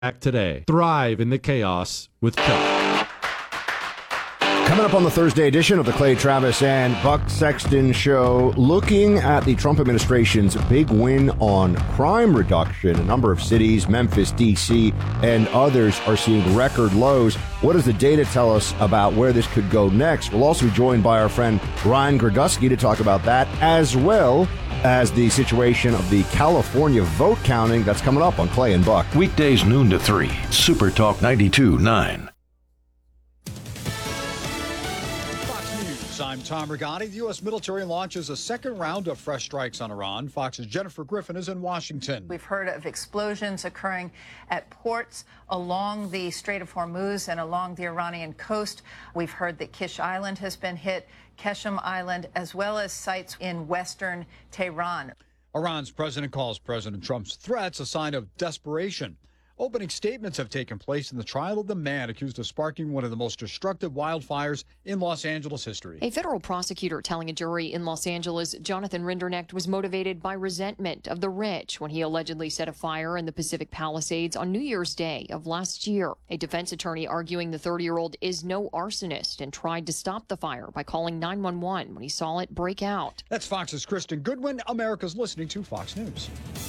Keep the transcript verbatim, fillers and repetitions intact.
today. Thrive in the chaos with Chuck. Coming up on the Thursday edition of the Clay Travis and Buck Sexton Show, looking at the Trump administration's big win on crime reduction. A number of cities, Memphis, D C, and others are seeing record lows. What does the data tell us about where this could go next? We'll also be joined by our friend Ryan Greguski to talk about that, as well as the situation of the California vote counting that's coming up on Clay and Buck. Weekdays noon to three, Super Talk ninety-two point nine. I'm Tom Rigotti. The U S military launches a second round of fresh strikes on Iran. Fox's Jennifer Griffin is in Washington. We've heard of explosions occurring at ports along the Strait of Hormuz and along the Iranian coast. We've heard that Kish Island has been hit, Keshem Island, as well as sites in western Tehran. Iran's president calls President Trump's threats a sign of desperation. Opening statements have taken place in the trial of the man accused of sparking one of the most destructive wildfires in Los Angeles history. A federal prosecutor telling a jury in Los Angeles Jonathan Rinderknecht was motivated by resentment of the rich when he allegedly set a fire in the Pacific Palisades on New Year's Day of last year. A defense attorney arguing the thirty-year-old is no arsonist and tried to stop the fire by calling nine one one when he saw it break out. That's Fox's Kristen Goodwin. America's listening to Fox News.